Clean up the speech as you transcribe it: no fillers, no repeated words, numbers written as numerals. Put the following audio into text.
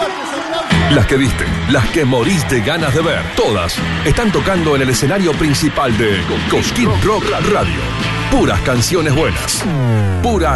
Las que viste, las que morís de ganas de ver, todas están tocando en el escenario principal de Cosquín Rock Radio. Puras canciones buenas. Pura